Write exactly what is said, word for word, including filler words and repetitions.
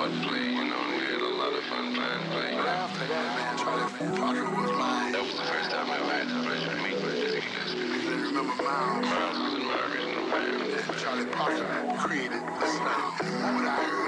band play, you know, and we had a lot of fun band play. But after that, man, Charlie Parker was mine. That was the first time I ever had the pleasure to meet Dizzy Gillespie. You remember Miles? Miles was in my original band. Yeah, Charlie Parker created the sound. The moment I heard